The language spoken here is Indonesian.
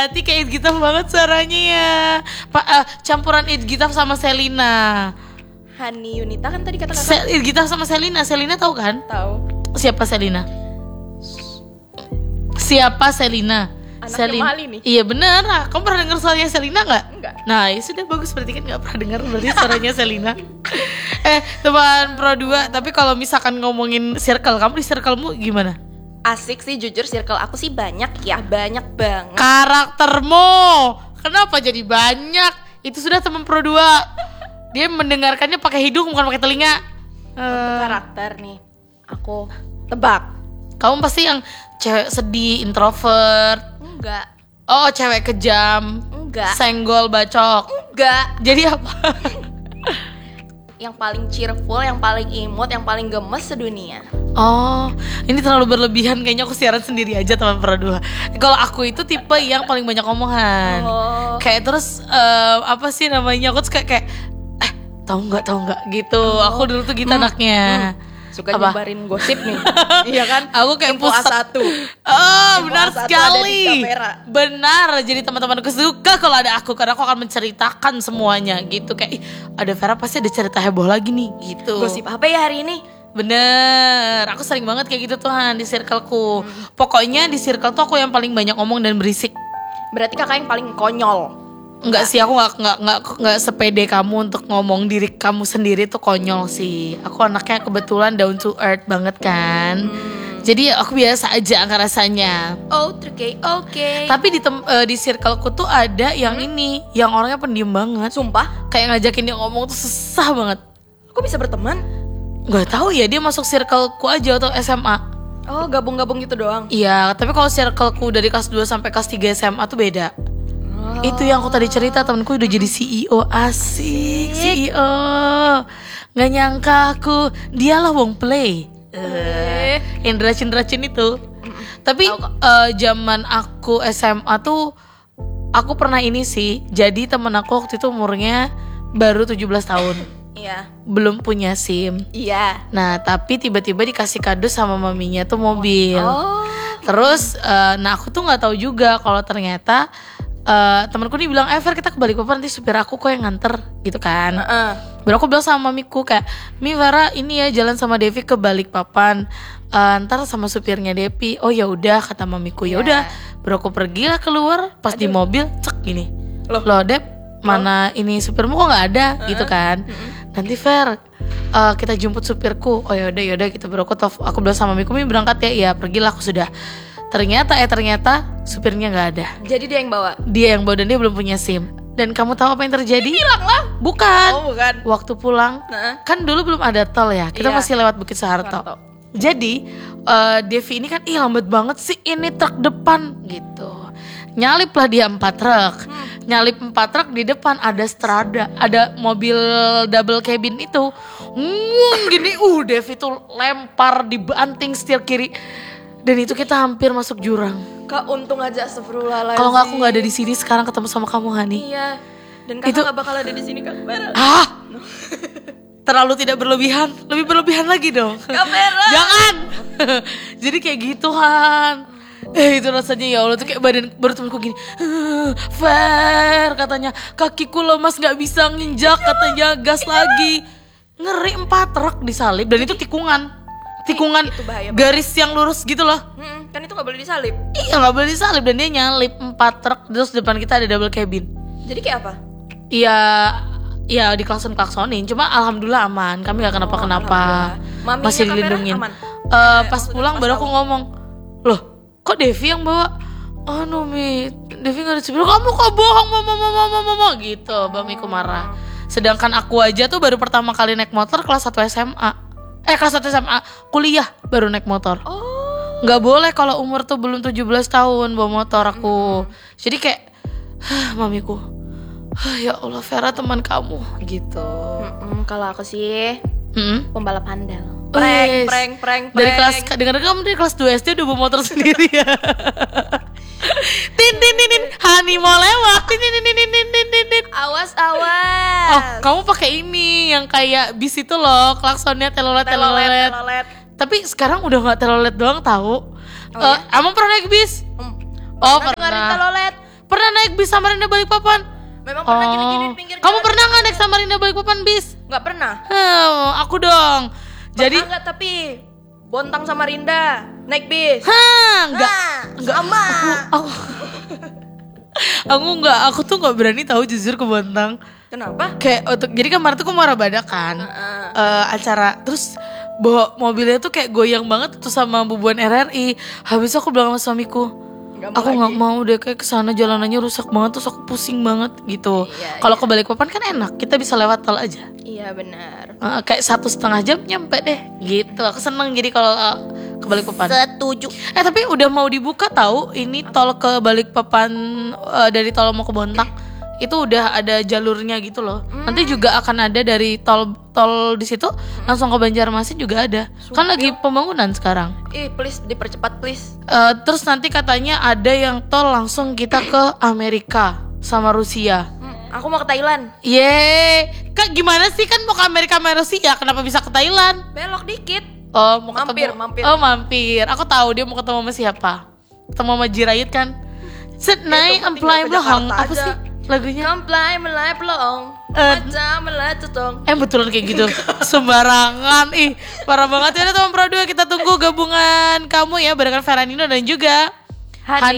Berarti kayak It Gitaf banget suaranya ya. Campuran It Gitaf sama Selina. Hani Yunita kan tadi kata-kata. It Gitaf sama Selina. Selina tahu kan? Tahu. Siapa Selina? Siapa Selina? Anaknya Mali nih. Iya bener. Kamu pernah dengar suaranya Selina nggak? Enggak. Nah ya sudah bagus, berarti kan nggak pernah dengar berarti suaranya Selina. Teman Pro 2. Tapi kalau misalkan ngomongin circle, kamu di circlemu gimana? Asik sih, jujur circle aku sih banyak ya, banyak banget. Karaktermu kenapa jadi banyak? Itu sudah teman Pro 2. Dia mendengarkannya pakai hidung bukan pakai telinga. Karakter nih, aku tebak. Kamu pasti yang cewek sedih, introvert. Enggak. Oh, cewek kejam. Enggak. Senggol, bacok. Enggak. Jadi apa? Yang paling cheerful, yang paling imut, yang paling gemes sedunia. Oh, ini terlalu berlebihan. Kayaknya aku siaran sendiri aja teman Pro 2. Kalau aku itu tipe yang paling banyak omongan. Kayak terus apa sih namanya? Aku suka kayak tahu nggak gitu. Aku dulu tuh gitu anaknya. Suka nyebarin gosip nih. Iya kan? Aku kayak Info A1. Benar A1 sekali. ada di kamera. Benar. Jadi teman-temanku suka kalau ada aku, karena aku akan menceritakan semuanya gitu. Kayak ada Vera pasti ada cerita heboh lagi nih gitu. Gosip apa ya hari ini? Bener, aku sering banget kayak gitu Tuhan di circleku. Pokoknya di circle tuh aku yang paling banyak ngomong dan berisik. Berarti kakak yang paling konyol. Enggak sih, aku nggak sepede kamu untuk ngomong diri kamu sendiri tuh konyol sih. Aku anaknya kebetulan down to earth banget kan. Jadi aku biasa aja rasanya. Oke. Tapi di circleku tuh ada yang ini, yang orangnya pendiam banget. Sumpah? Kayak ngajakin dia ngomong tuh susah banget. Kok bisa berteman? Gak tahu ya, dia masuk circleku aja atau SMA. Oh, gabung-gabung gitu doang. Iya, tapi kalau circleku dari kelas 2 sampai kelas 3 SMA tuh beda. Itu yang aku tadi cerita, temenku udah jadi CEO. Asik, CEO. Gak nyangka aku, dialah wong play. Yang racun-racun itu. Tapi zaman aku SMA tuh aku pernah ini sih. Jadi temen aku waktu itu umurnya baru 17 tahun. Iya. Belum punya SIM. Iya. Nah tapi tiba-tiba dikasih kado sama maminya tuh mobil. Terus nah aku tuh nggak tahu juga kalau ternyata temanku nih bilang, Fer kita ke Balikpapan, nanti supir aku kok yang nganter gitu kan. Baru aku bilang sama mamiku kayak, Mi Vera ini ya jalan sama Devi ke Balikpapan, ntar sama supirnya Devi. Oh ya udah kata mamiku, ya udah. Baru aku pergi lah keluar, pas di mobil cek gini, loh Dep mana ini supirmu kok nggak ada gitu kan. Nanti Fer kita jemput supirku. Oh ya udah gitu. Baru aku bilang sama mamiku, Mi berangkat ya. Iya pergilah aku sudah. Ternyata supirnya nggak ada. Jadi dia yang bawa. Dia yang bawa dan dia belum punya SIM. Dan kamu tahu apa yang terjadi? Hilang lah. Bukan. Oh bukan. Waktu pulang, kan dulu belum ada tol ya. Kita masih lewat Bukit Soeharto. Jadi Devi ini kan lambat banget sih ini truk depan gitu. Nyalip lah dia 4 truk. Nyalip 4 truk, di depan ada Strada, ada mobil double cabin itu. Gini Devi tuh lempar, dibanting setir kiri. Dan itu kita hampir masuk jurang. Kak untung aja, astagfirullahaladzim. Kalau nggak aku nggak ada di sini sekarang ketemu sama kamu Hani. Iya. Dan kakak nggak bakal ada di sini Kak Vera. Terlalu tidak berlebihan, lebih berlebihan lagi dong. Kak Vera. Jangan. Jadi kayak gitu Han. Itu rasanya ya Allah tuh kayak badan baru temanku gini. Fer katanya kakiku lemas nggak bisa nginjak, katanya gas lagi. Ngeri 4 truk disalip dan itu tikungan garis yang lurus gitu loh. Kan itu gak boleh disalip. Iya gak boleh disalip, dan dia nyalip 4 truk. Terus depan kita ada double cabin. Jadi kayak apa? Iya di klaksonin. Cuma alhamdulillah aman, kami gak kenapa-kenapa. Masih dilindungin. Pas pulang baru aku ngomong, loh kok Devi yang bawa? Mi Devi gak ada supir. Kamu kok bohong mama gitu. Mamiku marah. Sedangkan aku aja tuh baru pertama kali naik motor kelas 1 SMA. Kelas 1 SMA, kuliah baru naik motor. Gak boleh kalau umur tuh belum 17 tahun bawa motor aku. Jadi kayak mamiku, ya Allah Vera teman kamu gitu. Kalau aku sih pembalap handal. Prank. Dari kelas, dengar kamu dari kelas 2 SD udah bawa motor sendiri ya. Tin Hani mau lewat. Tin. Awas. Oh, kamu pakai ini yang kayak bis itu loh, klaksonnya telolet. Tapi sekarang udah nggak telolet doang tahu. Emang pernah naik bis? Pernah. Pernah Samarinda Balikpapan? Memang pernah gini-gini di pinggir Kamu jalan. pernah nggak naik Samarinda Balikpapan bis? Nggak pernah. Aku dong. Jadi Pernah nggak tapi Bontang Samarinda naik bis? enggak. Enggak sama. Aku tuh nggak berani tahu jujur ke Bontang. Kenapa? Kayak jadi kemarin tuh aku marah badak kan. Acara terus bawa mobilnya tuh kayak goyang banget tuh sama bubuan RRI. Habis aku bilang sama suamiku, aku nggak mau deh kayak kesana jalanannya rusak banget terus aku pusing banget gitu. Kalau ke Balikpapan kan enak, kita bisa lewat tol aja. Iya benar. Kayak 1,5 jam nyampe deh gitu. Aku seneng jadi kalau ke Balikpapan. Setuju. Tapi udah mau dibuka tahu ini tol ke Balikpapan dari tol mau ke Bontang. Itu udah ada jalurnya gitu loh. Nanti juga akan ada dari tol di situ langsung ke Banjarmasin juga ada. Kan lagi pembangunan sekarang. Please dipercepat please. Terus nanti katanya ada yang tol langsung kita ke Amerika sama Rusia. Aku mau ke Thailand. Yeay, Kak gimana sih kan mau ke Amerika sama Rusia? Kenapa bisa ke Thailand? Belok dikit. Oh mau ketemu. Mampir. Oh mampir. Aku tahu dia mau ketemu sama siapa. Ketemu sama Jirayut kan. Senai amplai belahang. Apa sih lagunya? Kamplai melai pelong. Macam melai tutong. Betulan kayak gitu. Sembarangan. Parah banget ya teman Pro 2. Kita tunggu gabungan kamu ya barengan Feranino dan juga Hani.